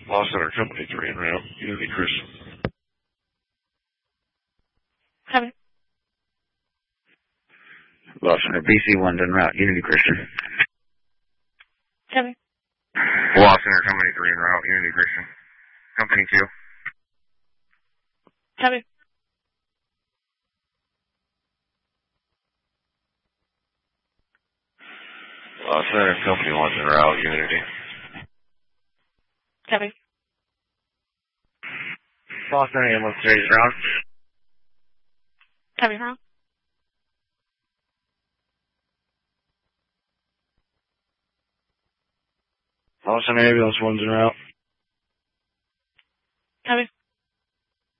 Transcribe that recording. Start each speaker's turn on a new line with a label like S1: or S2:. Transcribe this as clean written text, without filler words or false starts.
S1: Law Center Company 3 en route, Unity Christian.
S2: Copy.
S3: Law Center BC1 en route, Unity Christian.
S2: Copy.
S3: Law Center Company 3 en route, Unity Christian. Company 2.
S2: Copy.
S1: Law Center Company 1 en route, Unity.
S2: Copy.
S3: Law Center Ambulance 3 en route.
S2: Copy, wrong.
S3: Law Center Ambulance 1's en route.
S2: Copy.